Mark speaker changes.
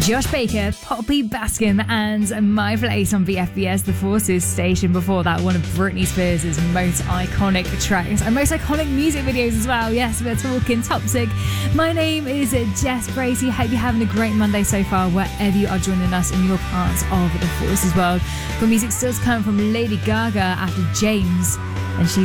Speaker 1: Josh Baker, Poppy Baskin, and My Place on VFBS, the Forces station. Before that, one of Britney Spears' most iconic tracks and most iconic music videos as well. Yes, we're talking Toxic. My name is Jess Bracey. Hope you're having a great Monday so far, wherever you are joining us in your parts of the Forces world. Good music still to come from Lady Gaga after James, and she's